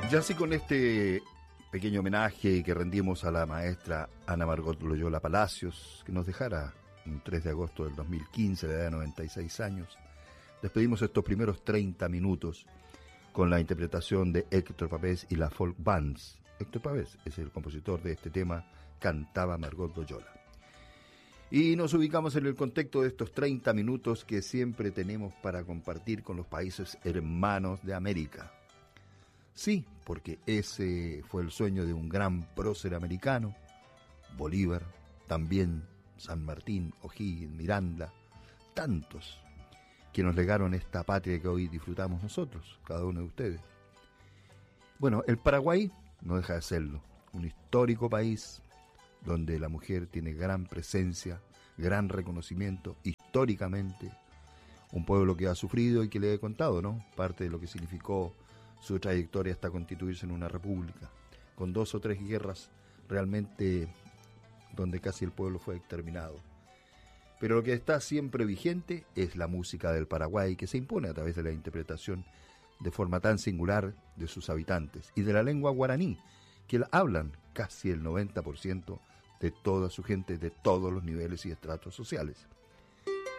Ya así con este pequeño homenaje que rendimos a la maestra Ana Margot Loyola Palacios, que nos dejara un 3 de agosto del 2015, a la edad de 96 años, despedimos estos primeros 30 minutos con la interpretación de Héctor Pavés y la Folk Bands. Héctor Pavés es el compositor de este tema, cantaba Margot Loyola. Y nos ubicamos en el contexto de estos 30 minutos que siempre tenemos para compartir con los países hermanos de América. Sí, porque ese fue el sueño de un gran prócer americano, Bolívar, también San Martín, O'Higgins, Miranda, tantos que nos legaron esta patria que hoy disfrutamos nosotros, cada uno de ustedes. Bueno, el Paraguay no deja de serlo, un histórico país donde la mujer tiene gran presencia, gran reconocimiento, históricamente, un pueblo que ha sufrido y que le he contado, ¿no? Parte de lo que significó su trayectoria hasta constituirse en una república, con 2 o 3 guerras realmente donde casi el pueblo fue exterminado. Pero lo que está siempre vigente es la música del Paraguay, que se impone a través de la interpretación de forma tan singular de sus habitantes y de la lengua guaraní, que la hablan casi el 90% de toda su gente, de todos los niveles y estratos sociales.